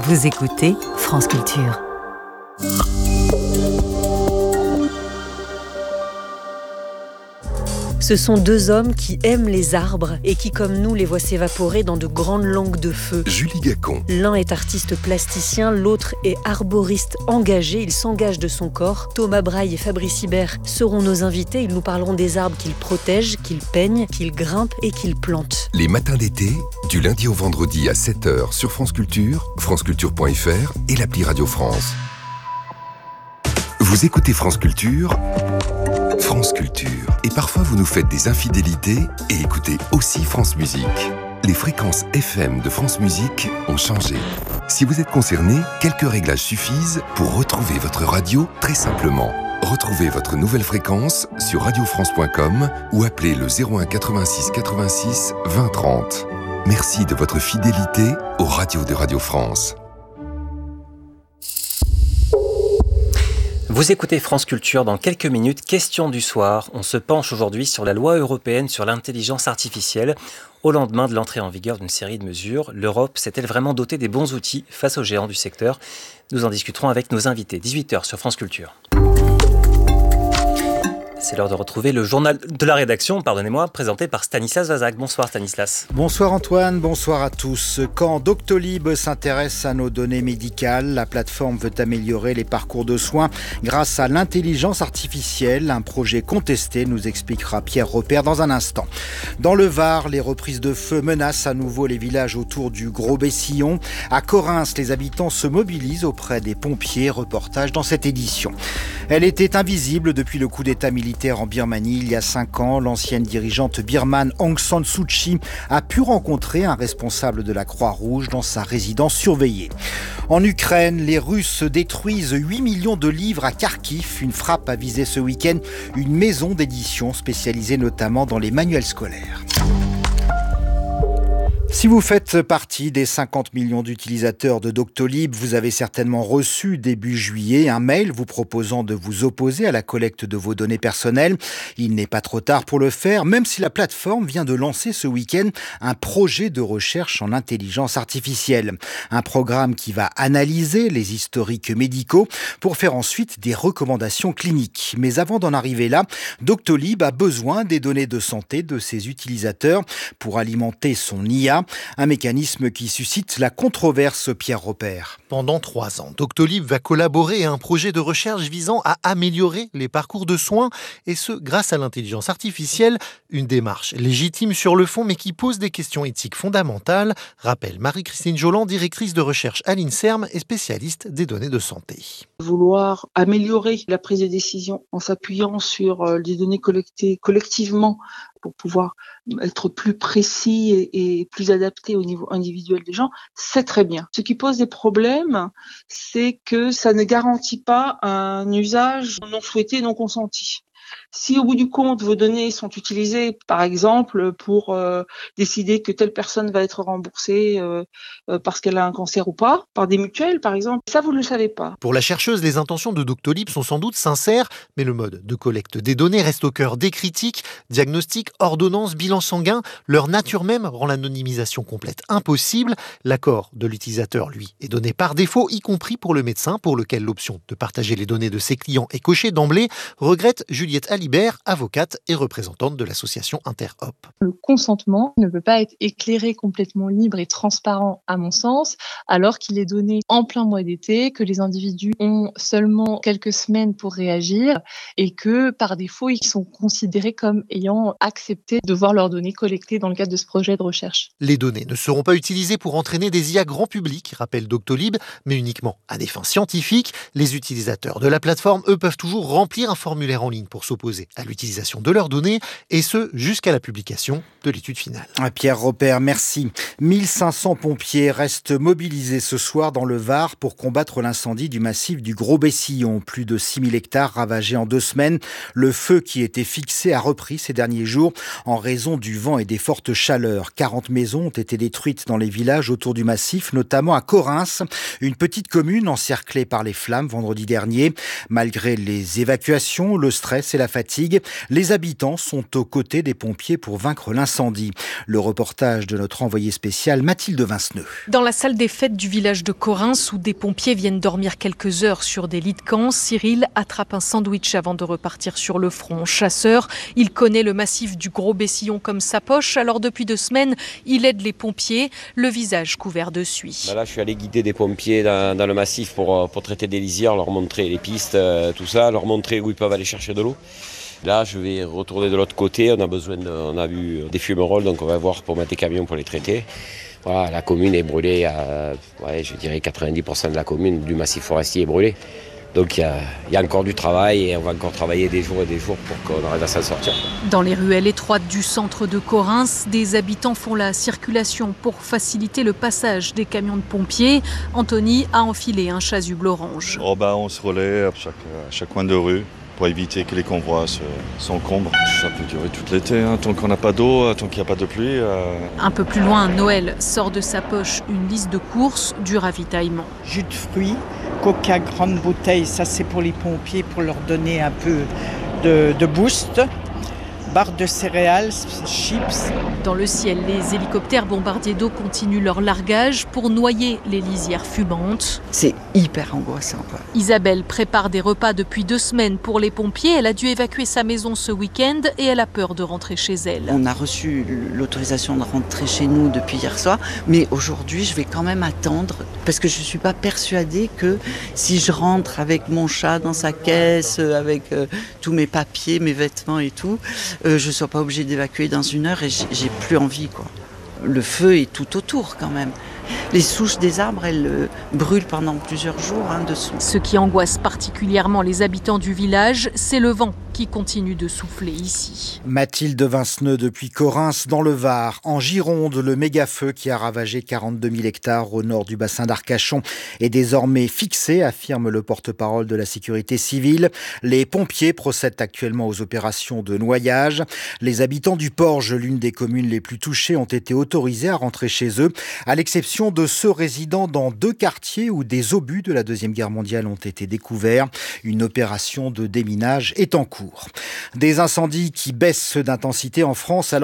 Vous écoutez France Culture. Ce sont deux hommes qui aiment les arbres et qui, comme nous, les voient s'évaporer dans de grandes langues de feu. Julie Gacon. L'un est artiste plasticien, l'autre est arboriste engagé. Il s'engage de son corps. Thomas Braille et Fabrice Hibert seront nos invités. Ils nous parleront des arbres qu'ils protègent, qu'ils peignent, qu'ils grimpent et qu'ils plantent. Les matins d'été, du lundi au vendredi à 7h sur France Culture, franceculture.fr et l'appli Radio France. Vous écoutez France Culture, France Culture. Et parfois vous nous faites des infidélités et écoutez aussi France Musique. Les fréquences FM de France Musique ont changé. Si vous êtes concerné, quelques réglages suffisent pour retrouver votre radio très simplement. Retrouvez votre nouvelle fréquence sur radiofrance.com ou appelez le 01 86 86 20 30. Merci de votre fidélité aux radios de Radio France. Vous écoutez France Culture. Dans quelques minutes, question du soir. On se penche aujourd'hui sur la loi européenne sur l'intelligence artificielle. Au lendemain de l'entrée en vigueur d'une série de mesures, l'Europe s'est-elle vraiment dotée des bons outils face aux géants du secteur ? Nous en discuterons avec nos invités. 18h sur France Culture. C'est l'heure de retrouver le journal de la rédaction, présenté par Stanislas Vazak. Bonsoir Stanislas. Bonsoir Antoine, bonsoir à tous. Quand Doctolib s'intéresse à nos données médicales, la plateforme veut améliorer les parcours de soins grâce à l'intelligence artificielle. Un projet contesté, nous expliquera Pierre Repère dans un instant. Dans le Var, les reprises de feu menacent à nouveau les villages autour du Gros-Bessillon. À Correns, les habitants se mobilisent auprès des pompiers. Reportage dans cette édition. Elle était invisible depuis le coup d'État militaire en Birmanie il y a 5 ans. L'ancienne dirigeante birmane Aung San Suu Kyi a pu rencontrer un responsable de la Croix-Rouge dans sa résidence surveillée. En Ukraine, les Russes détruisent 8 millions de livres à Kharkiv. Une frappe a visé ce week-end une maison d'édition spécialisée notamment dans les manuels scolaires. Si vous faites partie des 50 millions d'utilisateurs de Doctolib, vous avez certainement reçu début juillet un mail vous proposant de vous opposer à la collecte de vos données personnelles. Il n'est pas trop tard pour le faire, même si la plateforme vient de lancer ce week-end un projet de recherche en intelligence artificielle. Un programme qui va analyser les historiques médicaux pour faire ensuite des recommandations cliniques. Mais avant d'en arriver là, Doctolib a besoin des données de santé de ses utilisateurs pour alimenter son IA. Un mécanisme qui suscite la controverse, Pierre Repère. Pendant 3 ans, Doctolib va collaborer à un projet de recherche visant à améliorer les parcours de soins, et ce, grâce à l'intelligence artificielle. Une démarche légitime sur le fond, mais qui pose des questions éthiques fondamentales, rappelle Marie-Christine Joland, directrice de recherche à l'INSERM et spécialiste des données de santé. Vouloir améliorer la prise de décision en s'appuyant sur les données collectées collectivement pour pouvoir être plus précis et plus adapté au niveau individuel des gens, c'est très bien. Ce qui pose des problèmes, c'est que ça ne garantit pas un usage non souhaité, non consenti. Si au bout du compte, vos données sont utilisées, par exemple, pour décider que telle personne va être remboursée parce qu'elle a un cancer ou pas, par des mutuelles, par exemple, ça, vous ne le savez pas. Pour la chercheuse, les intentions de Doctolib sont sans doute sincères, mais le mode de collecte des données reste au cœur des critiques. Diagnostic, ordonnance, bilan sanguin, leur nature même rend l'anonymisation complète impossible. L'accord de l'utilisateur, lui, est donné par défaut, y compris pour le médecin, pour lequel l'option de partager les données de ses clients est cochée d'emblée, regrette Juliette Alibert, avocate et représentante de l'association Interhop. Le consentement ne peut pas être éclairé, complètement libre et transparent à mon sens, alors qu'il est donné en plein mois d'été, que les individus ont seulement quelques semaines pour réagir et que par défaut, ils sont considérés comme ayant accepté de voir leurs données collectées dans le cadre de ce projet de recherche. Les données ne seront pas utilisées pour entraîner des IA grand public, rappelle Doctolib, mais uniquement à des fins scientifiques. Les utilisateurs de la plateforme, eux, peuvent toujours remplir un formulaire en ligne pour s'opposer à l'utilisation de leurs données, et ce, jusqu'à la publication de l'étude finale. Pierre Repère, merci. 1500 pompiers restent mobilisés ce soir dans le Var pour combattre l'incendie du massif du Gros-Bessillon. Plus de 6000 hectares ravagés en 2 semaines. Le feu qui était fixé a repris ces derniers jours en raison du vent et des fortes chaleurs. 40 maisons ont été détruites dans les villages autour du massif, notamment à Correns, une petite commune encerclée par les flammes vendredi dernier. Malgré les évacuations, le stress et la fatigue. Les habitants sont aux côtés des pompiers pour vaincre l'incendie. Le reportage de notre envoyé spécial Mathilde Vinceneux. Dans la salle des fêtes du village de Correns, où des pompiers viennent dormir quelques heures sur des lits de camp, Cyril attrape un sandwich avant de repartir sur le front. Chasseur, il connaît le massif du Gros Bessillon comme sa poche, alors depuis 2 semaines, il aide les pompiers, le visage couvert de suie. Là, je suis allé guider des pompiers dans le massif pour traiter des lisières, leur montrer les pistes, tout ça, leur montrer où ils peuvent aller chercher de l'eau. Là, je vais retourner de l'autre côté, on a vu des fumerolles, donc on va voir pour mettre des camions pour les traiter. Voilà, la commune est brûlée, je dirais 90% de la commune, du massif forestier est brûlé. Donc il y a encore du travail et on va encore travailler des jours et des jours pour qu'on arrive à s'en sortir. Dans les ruelles étroites du centre de Correns, des habitants font la circulation pour faciliter le passage des camions de pompiers. Anthony a enfilé un chasuble orange. On se relaie à chaque coin de rue pour éviter que les convois s'encombrent. Ça peut durer tout l'été, tant qu'on n'a pas d'eau, tant qu'il n'y a pas de pluie. Un peu plus loin, Noël sort de sa poche une liste de courses, du ravitaillement. Jus de fruits, coca grande bouteille, ça c'est pour les pompiers pour leur donner un peu de boost. Barres de céréales, chips. Dans le ciel, les hélicoptères bombardiers d'eau continuent leur largage pour noyer les lisières fumantes. C'est hyper angoissant, quoi. Isabelle prépare des repas depuis 2 semaines pour les pompiers. Elle a dû évacuer sa maison ce week-end et elle a peur de rentrer chez elle. On a reçu l'autorisation de rentrer chez nous depuis hier soir, mais aujourd'hui je vais quand même attendre parce que je ne suis pas persuadée que si je rentre avec mon chat dans sa caisse, avec tous mes papiers, mes vêtements et tout, je ne sois pas obligée d'évacuer dans 1 heure et j'ai plus envie, quoi. Le feu est tout autour quand même. Les souches des arbres, elles brûlent pendant plusieurs jours dessous. Ce qui angoisse particulièrement les habitants du village, c'est le vent qui continue de souffler ici. Mathilde Vinceneux depuis Correns dans le Var. En Gironde, le méga-feu qui a ravagé 42 000 hectares au nord du bassin d'Arcachon est désormais fixé, affirme le porte-parole de la sécurité civile. Les pompiers procèdent actuellement aux opérations de noyage. Les habitants du Porge, l'une des communes les plus touchées, ont été autorisés à rentrer chez eux, à l'exception de ceux résidant dans 2 quartiers où des obus de la Deuxième Guerre mondiale ont été découverts. Une opération de déminage est en cours. Des incendies qui baissent d'intensité en France alors